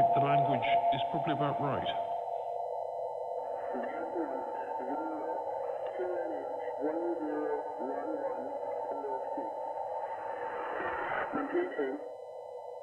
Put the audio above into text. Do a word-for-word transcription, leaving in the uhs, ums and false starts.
the language is probably about right. One zero one one, hello,